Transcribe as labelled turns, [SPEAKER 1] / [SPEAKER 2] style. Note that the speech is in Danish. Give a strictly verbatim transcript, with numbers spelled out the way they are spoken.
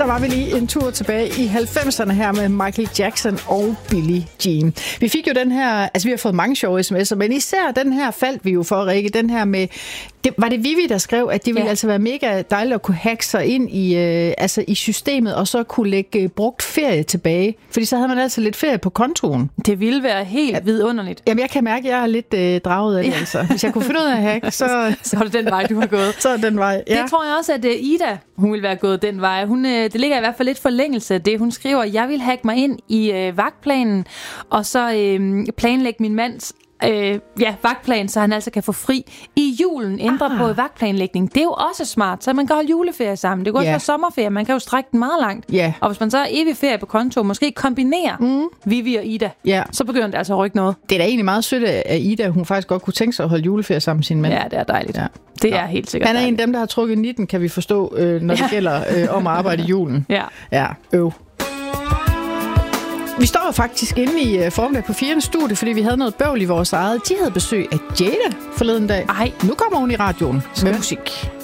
[SPEAKER 1] Så var vi lige en tur tilbage i halvfemserne her med Michael Jackson og Billie Jean. Vi fik jo den her, altså vi har fået mange sjove sms'er, men især den her faldt vi jo for, Rikke, den her med, det, var det Vivi, der skrev, at det ville ja. altså være mega dejligt at kunne hacke sig ind i, øh, altså i systemet, og så kunne lægge øh, brugt ferie tilbage, fordi så havde man altså lidt ferie på kontoen.
[SPEAKER 2] Det ville være helt ja. vidunderligt.
[SPEAKER 1] Jamen jeg kan mærke, at jeg er lidt øh, draget af det, ja. altså. Hvis jeg kunne finde ud af at hacke, så...
[SPEAKER 2] så er det den vej, du har gået.
[SPEAKER 1] Så er den vej, ja.
[SPEAKER 2] Det tror jeg også, at uh, Ida, hun vil være gået den vej. Hun, uh, det ligger i hvert fald lidt forlængelse af det. Hun skriver, jeg vil hacke mig ind i uh, vagtplanen, og så uh, planlægge min mands øh, ja, vagtplan, så han altså kan få fri i julen, ændre ah. på vagtplanlægning. Det er jo også smart, så man kan holde juleferie sammen. Det kan også yeah. være sommerferie, man kan jo strække den meget langt. Yeah. Og hvis man så er evig ferie på konto, måske kombinere mm. Vivi og Ida, yeah. så begynder det altså at rykke noget.
[SPEAKER 1] Det er da egentlig meget sødt af Ida, hun faktisk godt kunne tænke sig at holde juleferie sammen med sin mand.
[SPEAKER 2] Ja, det er dejligt. Ja. Det er Nå. helt sikkert
[SPEAKER 1] Han er
[SPEAKER 2] dejligt.
[SPEAKER 1] en af dem, der har trukket nitten, kan vi forstå, øh, når ja. det gælder øh, om at arbejde i julen.
[SPEAKER 2] Ja.
[SPEAKER 1] Ja, øv. Vi står faktisk inde i uh, formiddag på Firens studie, fordi vi havde noget bøvl i vores eget. De havde besøg af Jada forleden dag.
[SPEAKER 2] Ej.
[SPEAKER 1] Nu kommer hun i radioen med musik.